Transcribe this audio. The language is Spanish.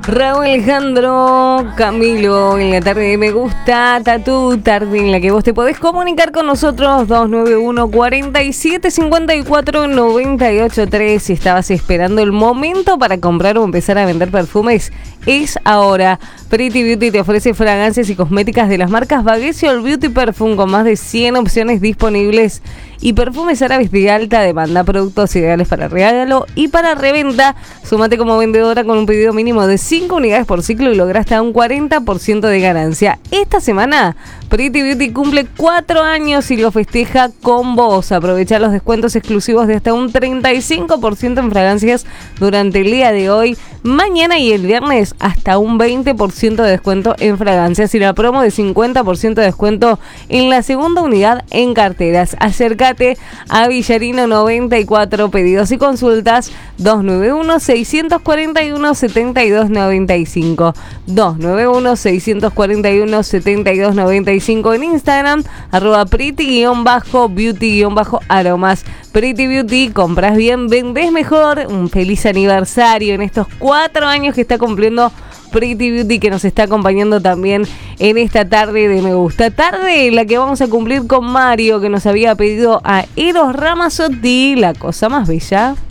Raúl Alejandro, Camilo, en la tarde de Me Gusta, Tatú, tarde en la que vos te podés comunicar con nosotros, 291 47 54 98 3. Si estabas esperando el momento para comprar o empezar a vender perfumes, es ahora. Pretty Beauty te ofrece fragancias y cosméticas de las marcas Baguette y All Beauty Perfume con más de 100 opciones disponibles y perfumes árabes de alta demanda, productos ideales para regalo y para reventa. Súmate como vendedora con un pedido mínimo de 5 unidades por ciclo y logra hasta un 40% de ganancia. Esta semana, Pretty Beauty cumple 4 años y lo festeja con vos. Aprovecha los descuentos exclusivos de hasta un 35% en fragancias durante el día de hoy, mañana y el viernes, hasta un 20% de descuento en fragancias y la promo de 50% de descuento en la segunda unidad en carteras. Acércate a Villarino 94, pedidos y consultas 291-641-7295, 291-641-7295 en Instagram, @pretty_beauty_aromas. Pretty Beauty, compras bien, vendés mejor. Un feliz aniversario en estos 4 años que está cumpliendo Pretty Beauty, que nos está acompañando también en esta tarde de Me Gusta. Tarde en la que vamos a cumplir con Mario, que nos había pedido a Eros Ramazzotti, La Cosa Más Bella.